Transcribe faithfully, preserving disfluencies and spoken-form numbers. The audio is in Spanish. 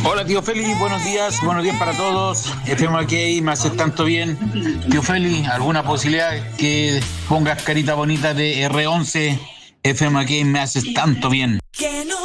Hola tío Feli, buenos días, buenos días para todos. F M K, me haces tanto bien. Tío Feli, ¿alguna posibilidad que pongas carita bonita de R once? F M K, me haces tanto bien.